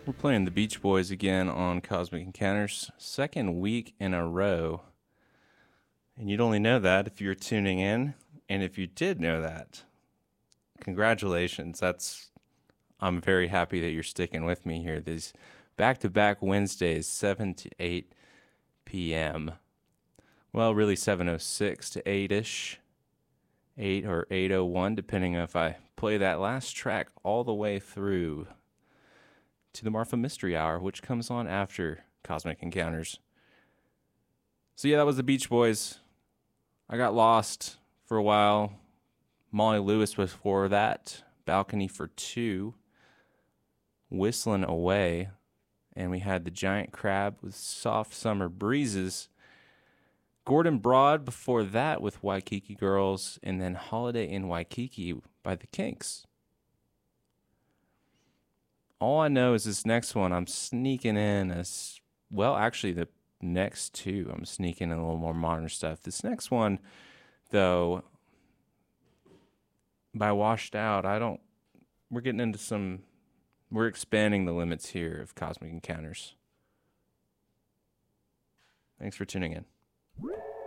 We're playing the Beach Boys again on Cosmic Encounters, second week in a row. And you'd only know that if you're tuning in. And if you did know that, congratulations. I'm very happy that you're sticking with me here. These back-to-back Wednesdays, 7 to 8 p.m. Well, really 7:06 to 8-ish. 8 or 8:01, depending on if I play that last track all the way through to the Marfa Mystery Hour, which comes on after Cosmic Encounters. So yeah, that was the Beach Boys. I got lost for a while. Molly Lewis before that. Balcony for Two. Whistling Away. And we had the Giant Crab with Soft Summer Breezes. Gordon Broad before that with Waikiki Girls. And then Holiday in Waikiki by the Kinks. All I know is this next one, I'm sneaking in actually the next two, I'm sneaking in a little more modern stuff. This next one, though, by Washed Out, we're expanding the limits here of Cosmic Encounters. Thanks for tuning in.